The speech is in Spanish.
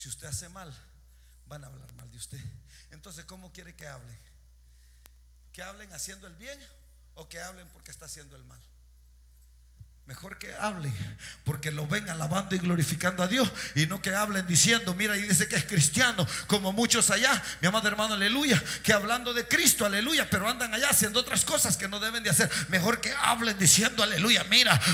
Si usted hace mal, van a hablar mal de usted. Entonces, ¿cómo quiere que hablen? ¿Que hablen haciendo el bien o que hablen porque está haciendo el mal? Mejor que hablen porque lo ven alabando y glorificando a Dios, y no que hablen diciendo: mira, y dice que es cristiano, como muchos allá, mi amado hermano, aleluya, que hablando de Cristo, aleluya, pero andan allá haciendo otras cosas que no deben de hacer. Mejor que hablen diciendo: aleluya, mira,